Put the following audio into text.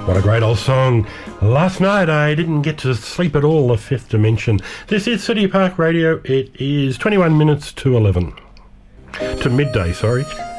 What a great old song. Last night I didn't get to sleep at all, The Fifth Dimension. This is City Park Radio. It is 21 minutes to 11. To midday, sorry.